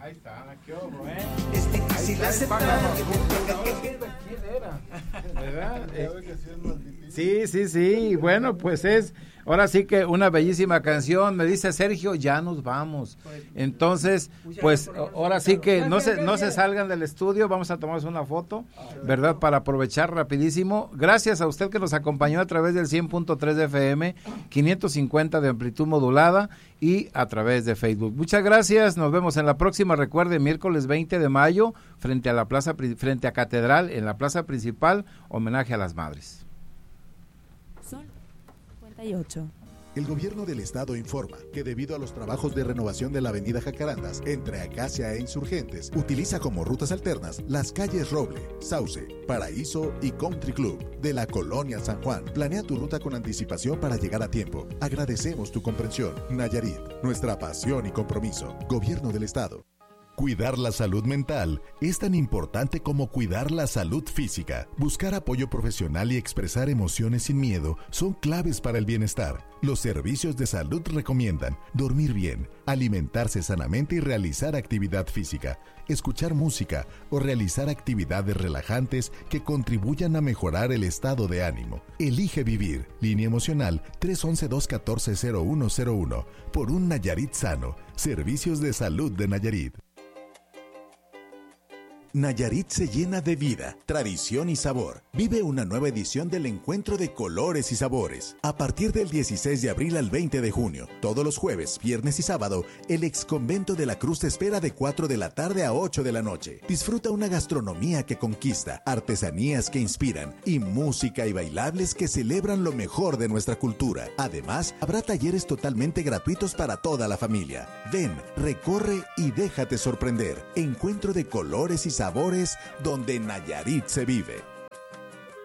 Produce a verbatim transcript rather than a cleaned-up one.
Ahí está, qué horror, ¿eh? Este, si la acepta... ¿Quién era? ¿Verdad? Sí, sí, sí, bueno, pues es, ahora sí que una bellísima canción, me dice Sergio, ya nos vamos. Entonces, pues ahora sí que no se, no se salgan del estudio, vamos a tomarnos una foto, ¿verdad? Para aprovechar rapidísimo. Gracias a usted que nos acompañó a través del cien punto tres de F M, quinientos cincuenta de amplitud modulada y a través de Facebook. Muchas gracias, nos vemos en la próxima. Recuerde, miércoles veinte de mayo, frente a la plaza, frente a Catedral, en la plaza principal, homenaje a las madres. Son cincuenta y ocho. El gobierno del estado informa que debido a los trabajos de renovación de la avenida Jacarandas entre Acacia e Insurgentes, utiliza como rutas alternas las calles Roble, Sauce, Paraíso y Country Club de la Colonia San Juan. Planea tu ruta con anticipación para llegar a tiempo. Agradecemos tu comprensión. Nayarit, nuestra pasión y compromiso. Gobierno del estado. Cuidar la salud mental es tan importante como cuidar la salud física. Buscar apoyo profesional y expresar emociones sin miedo son claves para el bienestar. Los servicios de salud recomiendan dormir bien, alimentarse sanamente y realizar actividad física, escuchar música o realizar actividades relajantes que contribuyan a mejorar el estado de ánimo. Elige vivir. Línea emocional tres once, dos catorce, cero uno cero uno. Por un Nayarit sano. Servicios de salud de Nayarit. Nayarit se llena de vida, tradición y sabor. Vive una nueva edición del Encuentro de Colores y Sabores. A partir del dieciséis de abril al veinte de junio, todos los jueves, viernes y sábado, el Exconvento de la Cruz te espera de cuatro de la tarde a ocho de la noche. Disfruta una gastronomía que conquista, artesanías que inspiran y música y bailables que celebran lo mejor de nuestra cultura. Además, habrá talleres totalmente gratuitos para toda la familia. Ven, recorre y déjate sorprender. Encuentro de Colores y Sabores, donde Nayarit se vive.